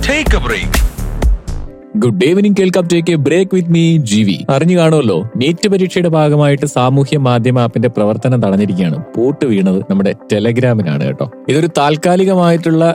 Take a break. Good evening, കേൾക്കാം take A break with me ജീവി. അറിഞ്ഞു കാണുമല്ലോ, നീറ്റ് പരീക്ഷയുടെ ഭാഗമായിട്ട് സാമൂഹ്യ മാധ്യമ ആപ്പിന്റെ പ്രവർത്തനം തടഞ്ഞിരിക്കുകയാണ്. പൂട്ട് വീണത് നമ്മുടെ ടെലഗ്രാമിനാണ് കേട്ടോ. ഇതൊരു താൽക്കാലികമായിട്ടുള്ള